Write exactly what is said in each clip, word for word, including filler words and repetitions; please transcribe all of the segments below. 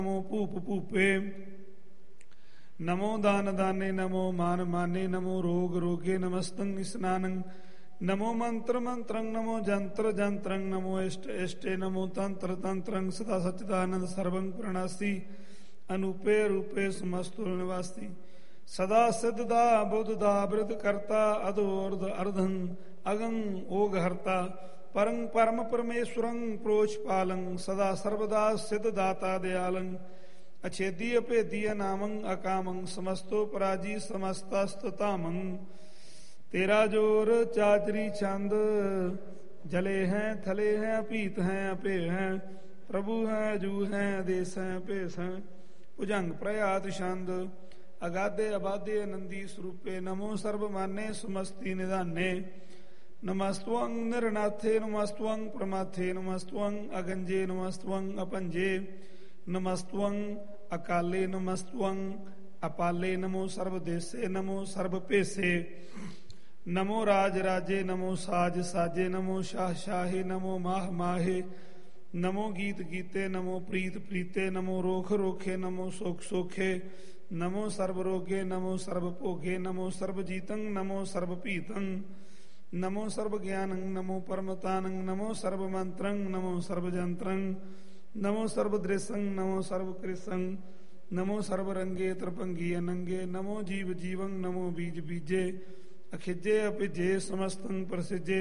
नमो भूप भूपे नमो दान दाने नमो मान माने नमो रोग रोगे नमस्तं स्नानं नमो मंत्र मंत्रं नमो जंत्र जंत्रं नमो इष्ट इष्टे नमो तंत्र तंत्रं सदा सच्चिदानंद सर्वं प्रणस्ति अनुपे रूपे समस्तु निवास्ति सदा सिद्धदा बुद्धदा वृत करता अदोर्ध अर्धं अगं ओग हरता परं परम परमेश्वरं प्रोचपालं सदा सर्वदा सिद्धदाता दयालं अछेदी अपेदी नामं अकामं समस्तो पराजी समस्तस्ततामं तेरा जोर चाचरी छंद जले हैं थले हैं पीत हैं अपे हैं प्रभु हैं जू हैं देश हैं पेश हैं भुजंग प्रयात छंद अगाधे अबाधे नंदी स्वरूपे नमो सर्वमान्य सुमस्ति निधाने नमस्त्वं निरनाथे नमस्त्वं प्रमाथे नमस्त्वं अगंजे नमस्त्वं अपंजे नमस्त्वं अकाले नमस्त्वं अपाले नमो सर्वदेशे नमो सर्वपेशे नमो राज राजे नमो साज साजे नमो शाह शाहे नमो माह माहे नमो गीत गीते नमो प्रीत प्रीते नमो रोख रोखे नमो सोख सोखे नमो सर्वरोगे नमो सर्वभोगे नमो सर्वजीतं नमो सर्वपीतं नमो सर्वज्ञानं नमो परमतानं नमो सर्वमंत्रं नमो सर्वजंत्रं नमो सर्वदृशं नमो सर्वकृशं नमो सर्वरंगे त्रिपंगी अनंगे नमो जीव जीवं नमो बीज बीजे अखिजे अपिजे समस्तं प्रसिजे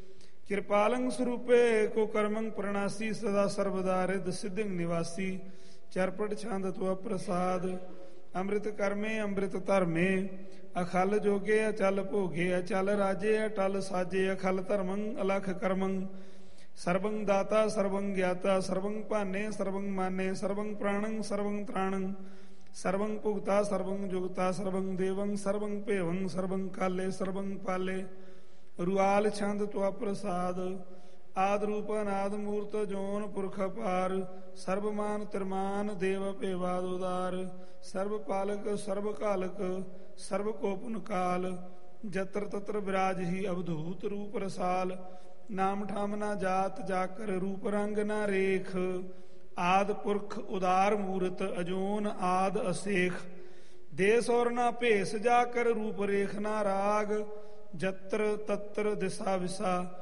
कृपालं स्वरूपे को कर्मं प्रणासी सदा सर्वदा रिद्ध सिद्धिं निवासी चरपट छंद त्व प्रसाद अमृत कर्मे अमृत धर्मे अखल जोगे अचल भोगे अचल राजे अटल साजे अखल धर्मं अलख कर्मं सर्वं दाता सर्वं ज्ञाता सर्वं पाने सर्वं माने सर्वं प्राणं सर्वं त्राणं सर्वं पुगता सर्वं जुगता सर्वं देवं सर्वं पेवं सर्वं काले सर्वं पाले रुआल छंद त्वा प्रसाद आद रूप अनाद मूर्त जोन पुरख पार सर्वमान तिरमान देव पेवाद उदार सर्व पालक सर्व कालक सर्व कोपन काल जत्र तत्र विराज ही अवधूत रूप रसाल नाम ठाम ना जात जाकर रूप रंग ना रेख आद पुरख उदार मूर्त अजोन आद असेख देश और ना भेष जाकर रूप रेख ना राग जत्र तत्र दिशा विसा